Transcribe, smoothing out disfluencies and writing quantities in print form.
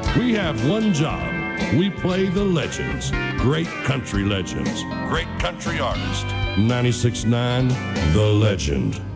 We have one job. We play the legends, great country legends, great country artists. 96.9 The Legend.